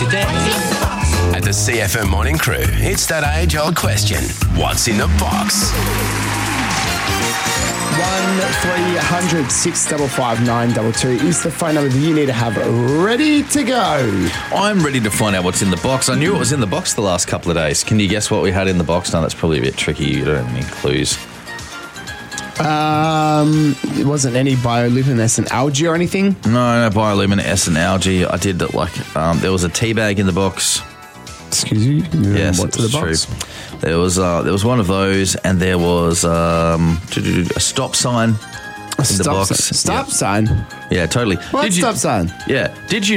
today? At the CFM Morning Crew, it's that age-old question. What's in the box? 1-300-655-922 is the phone number that you need to have ready to go. I'm ready to find out what's in the box. I knew it was in the box the last couple of days. Can you guess what we had in the box? No, that's probably a bit tricky. You don't have any clues. It wasn't any bioluminescent algae or anything? No bioluminescent algae. I did like there was a tea bag in the box. Excuse you? Yes, what's in the box? true. There was one of those, and there was a stop sign in the box. Stop sign? Yeah, totally. What stop sign? Yeah. Did you